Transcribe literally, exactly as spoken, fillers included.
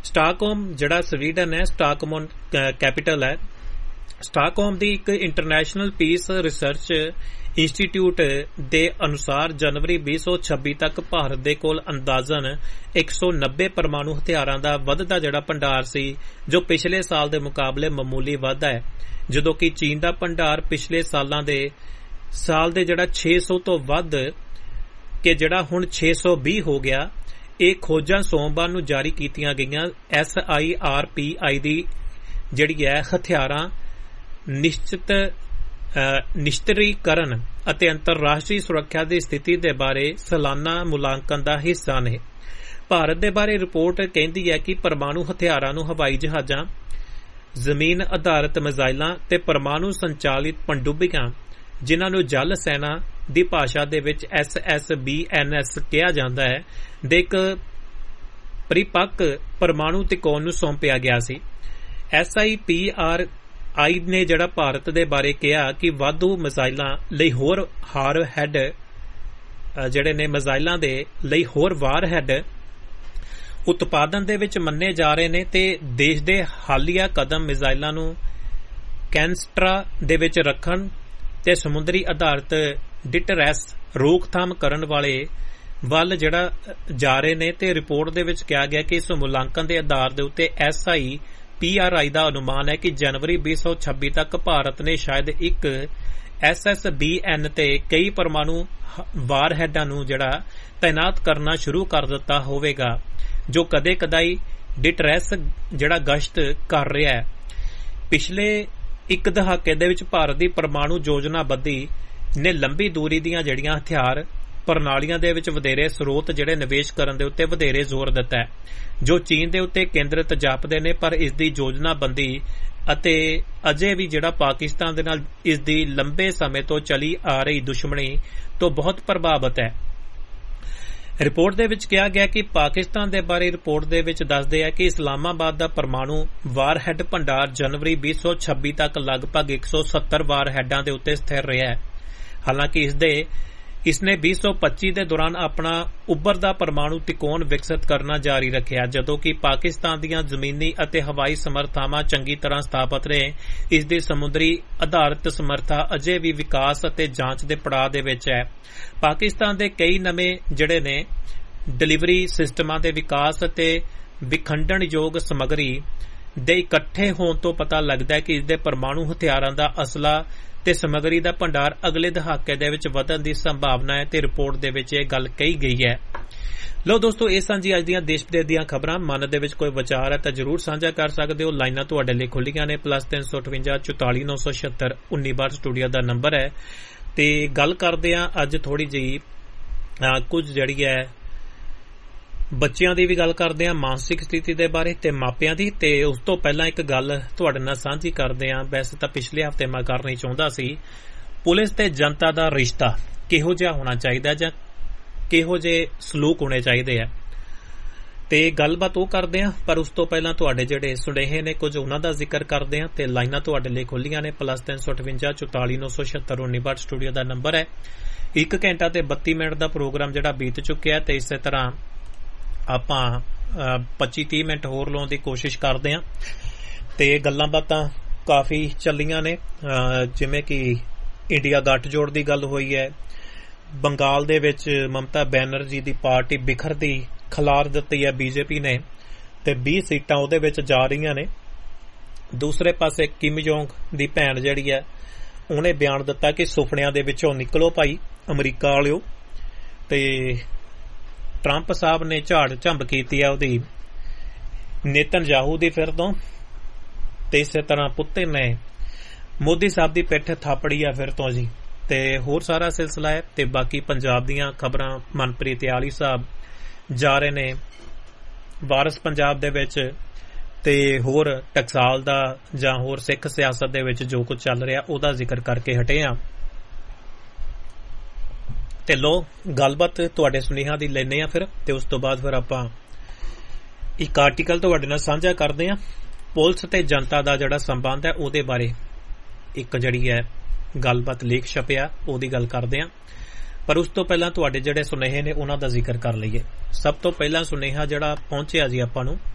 Stockholm ਜਿਹੜਾ Sweden ਹੈ, Stockholm capital ਹੈ। ਸਟਾਕਹੋਮ ਦੀ ਇੱਕ ਇੰਟਰਨੈਸ਼ਨਲ ਪੀਸ ਰਿਸਰਚ ਇੰਸਟੀਚਿਊਟ ਦੇ ਅਨੁਸਾਰ ਜਨਵਰੀ ਵੀਹ ਸੌ ਛੱਬੀ ਤੱਕ ਭਾਰਤ ਦੇ ਕੋਲ ਅੰਦਾਜ਼ਨ ਇੱਕ ਸੌ ਨੱਬੇ ਪਰਮਾਣੂ ਹਥਿਆਰਾਂ ਦਾ ਵੱਧਦਾ ਜਿਹੜਾ ਭੰਡਾਰ ਸੀ, ਜੋ ਪਿਛਲੇ ਸਾਲ ਦੇ ਮੁਕਾਬਲੇ ਮਾਮੂਲੀ ਵਾਧਾ ਹੈ, ਜਦੋਂ ਕਿ ਚੀਨ ਦਾ ਭੰਡਾਰ ਪਿਛਲੇ ਸਾਲਾਂ ਦੇ ਸਾਲ ਦੇ ਜਿਹੜਾ ਛੇ ਸੌ ਤੋਂ ਵੱਧ ਕਿ ਜਿਹੜਾ ਹੁਣ ਛੇ ਸੌ ਵੀਹ ਹੋ ਗਿਆ। ਇਹ ਖੋਜਾਂ ਸੋਮਵਾਰ ਨੂੰ ਜਾਰੀ ਕੀਤੀਆਂ ਗਈਆਂ ਐਸ ਆਈ ਆਰ ਪੀ ਆਈ ਦੀ ਜਿਹੜੀ ਹੈ ਹਥਿਆਰਾਂ ਨਿਸ਼ਚਿਤ ਨਿਸ਼ਤਰੀਕਰਨ ਅਤੇ ਅੰਤਰਰਾਸ਼ਟਰੀ ਸੁਰੱਖਿਆ ਦੀ ਸਥਿਤੀ ਦੇ ਬਾਰੇ ਸਾਲਾਨਾ ਮੁਲਾਂਕਣ ਦਾ ਹਿੱਸਾ ਨੇ। ਭਾਰਤ ਦੇ ਬਾਰੇ ਰਿਪੋਰਟ ਕਹਿੰਦੀ ਹੈ ਕਿ ਪਰਮਾਣੂ ਹਥਿਆਰਾਂ ਨੂੰ ਹਵਾਈ ਜਹਾਜ਼ਾਂ, ਜ਼ਮੀਨ ਆਧਾਰਿਤ ਮਿਜ਼ਾਈਲਾਂ ਤੇ ਪਰਮਾਣੂ ਸੰਚਾਲਿਤ ਪਣਡੁੱਬੀਆਂ, ਜਿਨ੍ਹਾਂ ਨੂੰ ਜਲ ਸੈਨਾ ਦੀ ਭਾਸ਼ਾ ਦੇ ਵਿੱਚ S S B N S ਕਿਹਾ ਜਾਂਦਾ ਹੈ, ਦੇ ਇੱਕ ਪਰਿਪੱਕ ਪਰਮਾਣੂ ਤਿਕੋਣ ਨੂੰ ਸੌਂਪਿਆ ਗਿਆ ਸੀ। S I P R I ਨੇ ਜਿਹੜਾ ਭਾਰਤ ਦੇ ਬਾਰੇ ਕਿਹਾ ਕਿ ਵਾਧੂ ਮਿਜ਼ਾਈਲਾਂ ਲਈ ਹੋਰ ਹਾਰ ਹੈਡ ਜਿਹੜੇ ਨੇ ਮਿਜ਼ਾਈਲਾਂ ਦੇ ਲਈ ਹੋਰ ਵਾਰ ਹੈਡ ਉਤਪਾਦਨ ਦੇ ਵਿੱਚ ਮੰਨੇ ਜਾ ਰਹੇ ਨੇ ਤੇ ਦੇਸ਼ ਦੇ ਹਾਲੀਆ ਕਦਮ ਮਿਜ਼ਾਈਲਾਂ ਨੂੰ ਕੈਨਸਟਰਾ ਦੇ ਵਿੱਚ ਰੱਖਣ ਤੇ ਸਮੁੰਦਰੀ ਆਧਾਰਿਤ ਡਿਟਰੈਸ ਰੋਕਥਾਮ ਕਰਨ ਵਾਲੇ ਵੱਲ ਜਿਹੜਾ ਜਾ ਰਹੇ ਨੇ। ਤੇ ਰਿਪੋਰਟ ਦੇ ਵਿੱਚ ਕਿਹਾ ਗਿਆ ਕਿ ਇਸ ਮੁਲਾਂਕਣ ਦੇ ਆਧਾਰ ਦੇ ਉੱਤੇ S I P R I ਦਾ ਅਨੁਮਾਨ ਹੈ ਕਿ ਜਨਵਰੀ ਵੀਹ ਸੌ ਛੱਬੀ ਤੱਕ ਭਾਰਤ ਨੇ ਸ਼ਾਇਦ ਇੱਕ ਐਸ ਐਸ ਬੀ ਐਨ ਤੇ ਕਈ ਪਰਮਾਣੂ ਵਾਰਹੈਡਾਂ ਨੂੰ ਜਿਹੜਾ ਤਾਇਨਾਤ ਕਰਨਾ ਸ਼ੁਰੂ ਕਰ ਦਿੱਤਾ ਹੋਵੇਗਾ, ਜੋ ਕਦੇ ਕਦਾਈ ਡਿਟਰੈਸ ਜਿਹੜਾ ਗਸ਼ਤ ਕਰ ਰਿਹਾ ਹੈ। ਪਿਛਲੇ ਇੱਕ ਦਹਾਕੇ ਦੇ ਵਿੱਚ ਭਾਰਤ ਦੀ ਪਰਮਾਣੂ ਯੋਜਨਾਬੰਦੀ ਨੇ ਲੰਬੀ ਦੂਰੀ ਦੀਆਂ ਜਿਹੜੀਆਂ ਹਥਿਆਰ ਪ੍ਰਣਾਲੀਆਂ ਦੇ ਵਿੱਚ ਵਧੇਰੇ ਸਰੋਤ ਜਿਹੜੇ ਨਿਵੇਸ਼ ਕਰਨ ਦੇ ਉੱਤੇ ਵਧੇਰੇ ਜ਼ੋਰ ਦਿੱਤਾ ਹੈ, ਜੋ ਚੀਨ ਦੇ ਉੱਤੇ ਕੇਂਦਰਿਤ ਜਾਪਦੇ ਨੇ, ਪਰ ਇਸ ਦੀ ਯੋਜਨਾਬੰਦੀ ਅਤੇ ਅਜੇ ਵੀ ਜਿਹੜਾ ਪਾਕਿਸਤਾਨ ਦੇ ਨਾਲ ਇਸ ਦੀ ਲੰਬੇ ਸਮੇਂ ਤੋਂ ਚਲੀ ਆ ਰਹੀ ਦੁਸ਼ਮਣੀ ਤੋਂ ਬਹੁਤ ਪ੍ਰਭਾਵਿਤ ਹੈ। ਰਿਪੋਰਟ ਦੇ ਵਿੱਚ ਕਿਹਾ ਗਿਆ ਕਿ ਪਾਕਿਸਤਾਨ ਦੇ ਬਾਰੇ ਰਿਪੋਰਟ ਦੇ ਵਿੱਚ ਦੱਸਦੇ ਆ ਕਿ ਇਸਲਾਮਾਬਾਦ ਦਾ ਪਰਮਾਣੂ ਵਾਰਹੈਡ ਭੰਡਾਰ ਜਨਵਰੀ ਵੀਹ ਸੌ ਛੱਬੀ ਤੱਕ ਲਗਭਗ ਇੱਕ ਸੌ ਸੱਤਰ ਵਾਰਹੈਡਾਂ ਦੇ ਉੱਤੇ ਸਥਿਰ ਰਿਹਾ ਹੈ। ਹਾਲਾਂਕਿ ਇਸ ਦੇ ਇਸਨੇ ਵੀਹ ਸੌ ਪੱਚੀ ਦੇ ਦੌਰਾਨ ਆਪਣਾ ਉੱਭਰਦਾ ਪਰਮਾਣੂ ਤਿਕੋਣ ਵਿਕਸਿਤ ਕਰਨਾ ਜਾਰੀ ਰੱਖਿਆ, ਜਦੋਂ ਕਿ ਪਾਕਿਸਤਾਨ ਦੀਆਂ ਜ਼ਮੀਨੀ ਅਤੇ ਹਵਾਈ ਸਮਰਥਾਵਾਂ ਚੰਗੀ ਤਰ੍ਹਾਂ ਸਥਾਪਿਤ ਨੇ। ਇਸ ਦੀ ਸਮੁੰਦਰੀ ਆਧਾਰਿਤ ਸਮਰੱਥਾ ਅਜੇ ਵੀ ਵਿਕਾਸ ਅਤੇ ਜਾਂਚ ਦੇ ਪੜਾਅ ਦੇ ਵਿੱਚ ਹੈ। ਪਾਕਿਸਤਾਨ ਦੇ ਕਈ ਨਵੇਂ ਜਿਹੜੇ ਨੇ ਡਿਲੀਵਰੀ ਸਿਸਟਮਾਂ ਦੇ ਵਿਕਾਸ ਅਤੇ ਵਿਖੰਡਣਯੋਗ ਸਮੱਗਰੀ ਦੇ ਇਕੱਠੇ ਹੋਣ ਤੋਂ ਪਤਾ ਲੱਗਦਾ ਹੈ ਕਿ ਇਸ ਦੇ ਪਰਮਾਣੂ ਹਥਿਆਰਾਂ ਦਾ ਅਸਲਾ ਤੇ ਸਮੱਗਰੀ ਦਾ ਭੰਡਾਰ ਅਗਲੇ ਦਹਾਕੇ ਦੇ ਵਿੱਚ ਵਧਣ ਦੀ ਸੰਭਾਵਨਾ ਹੈ ਤੇ ਰਿਪੋਰਟ ਦੇ ਵਿੱਚ ਇਹ ਗੱਲ ਕਹੀ ਗਈ ਹੈ। ਲੋ ਦੋਸਤੋ, ਇਹ ਸਨ ਜੀ ਅੱਜ ਦੀਆਂ ਦੇਸ਼ ਵਿਦੇਸ਼ ਦੀਆਂ ਖਬਰਾਂ। ਮਨ ਦੇ ਵਿੱਚ ਕੋਈ ਵਿਚਾਰ ਹੈ ਤਾਂ ਜ਼ਰੂਰ ਸਾਂਝਾ ਕਰ ਸਕਦੇ ਹੋ। ਲਾਈਨਾਂ ਤੁਹਾਡੇ ਲਈ ਖੁੱਲੀਆਂ ਨੇ ਪਲੱਸ ਤਿੰਨ ਸੌ ਅਠਵੰਜਾ ਚੁਤਾਲੀ ਨੌ ਸੌ ਛਿਅੱਤਰ ਉੱਨੀ ਬਾਹਠ ਸਟੂਡੀਓ ਦਾ ਨੰਬਰ ਹੈ। ਤੇ ਗੱਲ ਕਰਦੇ ਹਾਂ ਅੱਜ ਥੋੜੀ ਜਿਹੀ ਕੁਝ ਜਿਹੜੀ ਹੈ ਬੱਚਿਆਂ ਦੀ ਵੀ ਗੱਲ ਕਰਦੇ ਹਾਂ, ਮਾਨਸਿਕ ਸਥਿਤੀ ਦੇ ਬਾਰੇ ਤੇ ਮਾਪਿਆਂ ਦੀ। ਤੇ ਉਸ ਤੋਂ ਪਹਿਲਾਂ ਇੱਕ ਗੱਲ ਤੁਹਾਡੇ ਨਾਲ ਸਾਂਝੀ ਕਰਦੇ ਹਾਂ। ਵੈਸੇ ਤਾਂ ਪਿਛਲੇ ਹਫ਼ਤੇ ਮੈਂ ਕਰਨੀ ਚਾਹੁੰਦਾ ਸੀ, ਪੁਲਿਸ ਤੇ ਜਨਤਾ ਦਾ ਰਿਸ਼ਤਾ ਕਿਹੋ ਜਿਹਾ ਹੋਣਾ ਚਾਹੀਦਾ ਜਾਂ ਕਿਹੋ ਜਿਹੇ ਸਲੂਕ ਹੋਣੇ ਚਾਹੀਦੇ ਆ, ਤੇ ਗੱਲਬਾਤ ਉਹ ਕਰਦੇ ਹਾਂ। ਪਰ ਉਸ ਤੋਂ ਪਹਿਲਾਂ ਤੁਹਾਡੇ ਜਿਹੜੇ ਸੁਨੇਹੇ ਨੇ ਕੁਝ ਉਹਨਾਂ ਦਾ ਜ਼ਿਕਰ ਕਰਦੇ ਹਾਂ। ਤੇ ਲਾਈਨਾਂ ਤੁਹਾਡੇ ਲਈ ਖੁੱਲੀਆਂ ਨੇ ਪਲੱਸ ਤਿੰਨ ਸੌ ਅਠਵੰਜਾ ਚੁਤਾਲੀ ਨੌ ਸੌ ਛਿਅੱਤਰ ਉੱਨੀ ਬਾਹਠ ਸਟੂਡੀਓ ਦਾ ਨੰਬਰ ਹੈ। ਇੱਕ ਘੰਟਾ ਤੇ ਬੱਤੀ ਮਿੰਟ ਦਾ ਪ੍ਰੋਗਰਾਮ ਜਿਹੜਾ ਬੀਤ ਚੁੱਕਿਆ ਤੇ ਇਸੇ ਤਰ੍ਹਾਂ ਆਪਾਂ ਪੱਚੀ ਤੀਹ ਮਿੰਟ ਹੋਰ ਲਾਉਣ ਦੀ ਕੋਸ਼ਿਸ਼ ਕਰਦੇ ਹਾਂ। ਤੇ ਗੱਲਾਂ ਬਾਤਾਂ ਕਾਫੀ ਚੱਲੀਆਂ ਨੇ, ਜਿਵੇਂ ਕਿ ਇੰਡੀਆ ਗੱਠਜੋੜ ਦੀ ਗੱਲ ਹੋਈ ਹੈ। ਬੰਗਾਲ ਦੇ ਵਿੱਚ ਮਮਤਾ ਬੈਨਰਜੀ ਦੀ ਪਾਰਟੀ ਬਿਖਰਦੀ ਖਿਲਾਰ ਦਿੱਤੀ ਹੈ ਬੀਜੇਪੀ ਨੇ ਤੇ ਵੀਹ ਸੀਟਾਂ ਉਹਦੇ ਵਿੱਚ ਜਾ ਰਹੀਆਂ ਨੇ। ਦੂਸਰੇ ਪਾਸੇ ਕਿਮ ਜੋਂਗ ਦੀ ਭੈਣ ਜਿਹੜੀ ਹੈ ਉਹਨੇ ਬਿਆਨ ਦਿੱਤਾ ਕਿ ਸੁਪਨਿਆਂ ਦੇ ਵਿੱਚੋਂ ਨਿਕਲੋ ਭਾਈ ਅਮਰੀਕਾ ਵਾਲਿਓ। ਤੇ ਟਰੰਪ ਸਾਹਿਬ ਨੇ ਝਾੜ ਝੰਬ ਕੀਤੀ ਆ ਉਹਦੀ ਨੇਤਨਯਾਹੂ ਦੀ ਫਿਰ ਤੋਂ, ਤੇ ਇਸੇ ਤਰ੍ਹਾਂ ਪੁੱਤਿਨ ਨੇ ਮੋਦੀ ਸਾਹਿਬ ਦੀ ਪਿੱਠ ਥਾਪੜੀ ਆ ਫਿਰ ਤੋਂ ਜੀ। ਤੇ ਹੋਰ ਸਾਰਾ ਸਿਲਸਿਲਾ ਹੈ। ਤੇ ਬਾਕੀ ਪੰਜਾਬ ਦੀਆਂ ਖਬਰਾਂ, ਮਨਪ੍ਰੀਤ ਆਲੀ ਸਾਹਿਬ ਜਾ ਰਹੇ ਨੇ ਵਾਰਸ ਪੰਜਾਬ ਦੇ ਵਿੱਚ, ਤੇ ਹੋਰ ਟਕਸਾਲ ਦਾ ਜਾਂ ਹੋਰ ਸਿੱਖ ਸਿਆਸਤ ਦੇ ਵਿੱਚ ਜੋ ਕੁਝ ਚੱਲ ਰਿਹਾ ਉਹਦਾ ਜ਼ਿਕਰ ਕਰਕੇ ਹਟੇ ਆ। ਤੇ ਲੋ ਗੱਲਬਾਤ ਤੁਹਾਡੇ ਸੁਨੇਹਿਆਂ ਦੀ ਲੈਨੇ ਆ ਫਿਰ, ਤੇ ਉਸ ਤੋਂ ਬਾਅਦ ਫਿਰ ਆਪਾਂ ਇੱਕ ਆਰਟੀਕਲ ਤੁਹਾਡੇ ਨਾਲ ਸਾਂਝਾ ਕਰਦੇ ਆ। ਪੁਲਿਸ ਤੇ ਜਨਤਾ ਦਾ ਜਿਹੜਾ ਸੰਬੰਧ ਹੈ ਉਹਦੇ ਬਾਰੇ ਇੱਕ ਜਿਹੜੀ ਹੈ ਗੱਲਬਾਤ ਲੇਖ ਛਪਿਆ, ਉਹਦੀ ਗੱਲ ਕਰਦੇ ਆ। ਪਰ ਉਸ ਤੋਂ ਪਹਿਲਾਂ ਤੁਹਾਡੇ ਜਿਹੜੇ ਸੁਨੇਹੇ ਨੇ ਉਹਨਾਂ ਦਾ ਜ਼ਿਕਰ ਕਰ ਲਈਏ। ਸਭ ਤੋਂ ਪਹਿਲਾਂ ਸੁਨੇਹਾ ਜਿਹੜਾ ਪਹੁੰਚਿਆ ਜੀ ਆਪਾਂ ਨੂੰ